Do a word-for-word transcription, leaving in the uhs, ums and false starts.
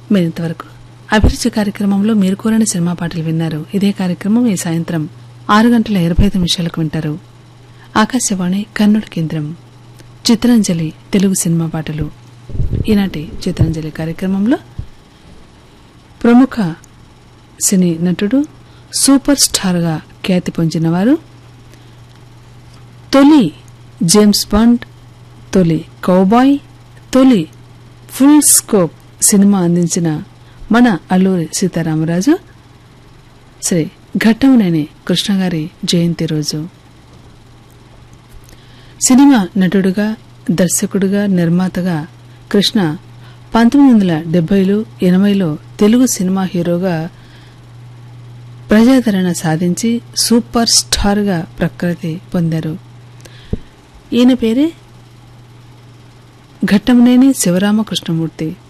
మీరింతవరకు అభిరుచి కార్యక్రమంలో మీరు కోరిన సినిమా పాటలు విన్నారు. ఇదే కార్యక్రమం ఈ సాయంత్రం ఆరు గంటల ఇరవై ఐదు నిమిషాలకు వింటారు. ఆకాశవాణి కర్నూలు కేంద్రం. చిత్రాంజలి తెలుగు సినిమా పాటలు. ఈనాటి చిత్రాంజలి కార్యక్రమంలో ప్రముఖ సినీ నటుడు, సూపర్ స్టార్గా ఖ్యాతి పొందినవారు, తొలి జేమ్స్ బాండ్, తొలి కౌబాయ్, తొలి ఫుల్ స్కోప్ సినిమా అందించిన మన అల్లూరి సీతారామరాజు శ్రీ ఘట్టంనేని కృష్ణగారి జయంతి రోజు. సినిమా నటుడుగా, దర్శకుడుగా, నిర్మాతగా కృష్ణ పంతొమ్మిది వందల డెబ్బైలు ఎనభైలో తెలుగు సినిమా హీరోగా ప్రజాదరణ సాధించి సూపర్ స్టార్గా ప్రఖ్యాతి పొందారు. ఈయన పేరే ఘట్టంనేని శివరామకృష్ణమూర్తి.